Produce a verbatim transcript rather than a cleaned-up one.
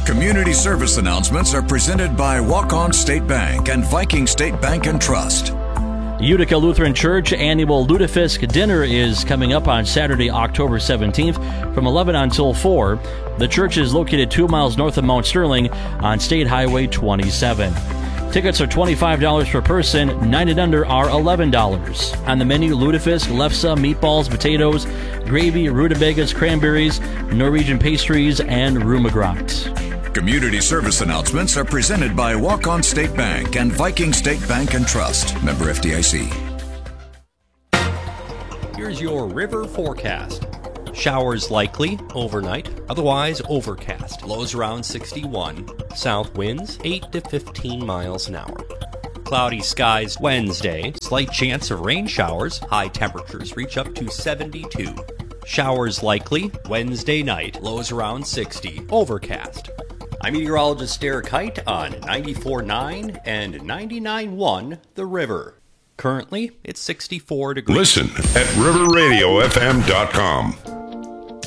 Community service announcements are presented by Walk-On State Bank and Viking State Bank and Trust. Utica Lutheran Church annual Lutefisk dinner is coming up on Saturday, October seventeenth from eleven until four. The church is located two miles north of Mount Sterling on State Highway twenty-seven. Tickets are twenty-five dollars per person, nine and under are eleven dollars. On the menu, lutefisk, lefse, meatballs, potatoes, gravy, rutabagas, cranberries, Norwegian pastries, and rumagrat. Community service announcements are presented by Walk-On State Bank and Viking State Bank and Trust. Member F D I C. Here's your river forecast. Showers likely overnight, otherwise overcast. Lows around sixty-one. South winds eight to fifteen miles an hour. Cloudy skies Wednesday. Slight chance of rain showers. High temperatures reach up to seventy-two. Showers likely Wednesday night. Lows around sixty. Overcast. I'm meteorologist Derek Height on ninety-four point nine and ninety-nine point one The River. Currently, it's sixty-four degrees. Listen at river radio f m dot com.